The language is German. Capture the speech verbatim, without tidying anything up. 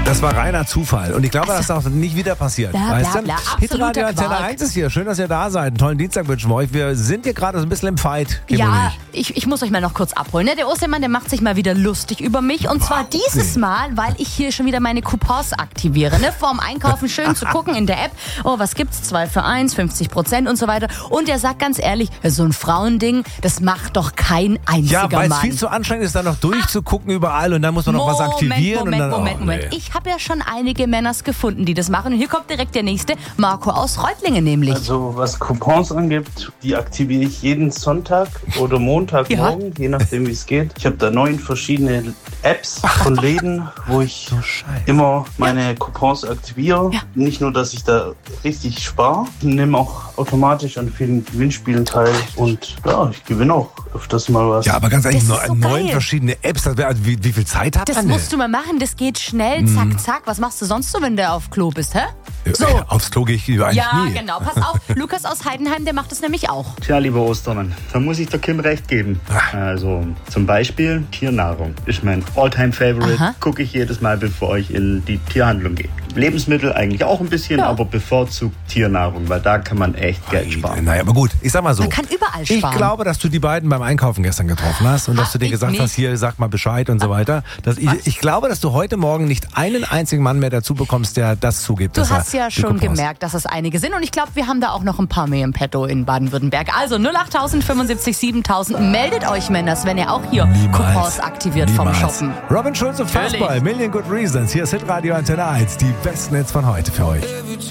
Das war reiner Zufall. Und ich glaube, Also, das darf nicht wieder passieren. bla, weißt bla, du? bla, Hitradio absoluter Antenne Quark. eins ist hier. Schön, dass ihr da seid. Einen tollen Dienstag wünschen wir euch. Wir sind hier gerade so ein bisschen im Fight. Kim und Ja, ich. ich, ich muss euch mal noch kurz abholen. Ne? Der Ostermann, der macht sich mal wieder lustig über mich. Und zwar dieses Mal, weil ich hier schon wieder meine Coupons aktiviere. Ne? Vorm Einkaufen schön zu gucken in der App. Oh, was gibt's? zwei für eins, fünfzig Prozent und so weiter. Und er sagt ganz ehrlich, so ein Frauending, das macht doch kein einziger Ja, weil es Mann. viel zu anstrengend ist, da noch durchzugucken überall und dann muss man noch was aktivieren. Moment, und dann, Moment, oh, Moment. nee. Ich habe ja schon einige Männers gefunden, die das machen. Und hier kommt direkt der nächste, Marco aus Reutlingen nämlich. Also was Coupons angibt, die aktiviere ich jeden Sonntag oder Montagmorgen, je nachdem wie es geht. Ich habe da neun verschiedene Apps von Läden, wo ich immer meine Coupons aktiviere. Ja. Nicht nur, dass ich da richtig spare, ich nehme auch automatisch an vielen Gewinnspielen teil und ja, ich gewinne auch öfters mal was. Ja, aber ganz ehrlich, Das ist neun, so neun geil. verschiedene Apps. Das wär, also wie, wie viel Zeit hat Das man musst du mal machen, das geht schnell, zack, zack. Was machst du sonst so, wenn du auf Klo bist, hä? denn? So. Äh, Aufs Klo gehe ich eigentlich Ja, nie. genau. Pass auf, Lukas aus Heidenheim, der macht das nämlich auch. Tja, lieber Ostermann, da muss ich der Kim recht geben. Also zum Beispiel Tiernahrung ist mein All-Time-Favorite. Aha. Gucke ich jedes Mal, bevor ich in die Tierhandlung gehe. Lebensmittel eigentlich auch ein bisschen, Ja. aber bevorzugt Tiernahrung, weil da kann man echt Geld sparen. Naja, aber gut, ich sag mal so. Man kann überall Ich sparen. glaube, dass du die beiden beim Einkaufen gestern getroffen hast und dass Ah, du denen ich gesagt nicht. hast, hier, sag mal Bescheid und so weiter. Dass ich, ich glaube, dass du heute Morgen nicht einen einzigen Mann mehr dazu bekommst, der das zugibt. Du dass hast er ja die schon Coupons- gemerkt, dass es einige sind. Und ich glaube, wir haben da auch noch ein paar mehr im Petto in Baden-Württemberg. Also null acht tausend fünfundsiebzig siebentausend. Meldet euch, Männers, wenn ihr auch hier Niemals. Coupons aktiviert vom Niemals. Shoppen. Robin Schulz und Fuzzball, Million Good Reasons. Hier ist Hitradio Antenne eins. Die besten Hits von heute für euch.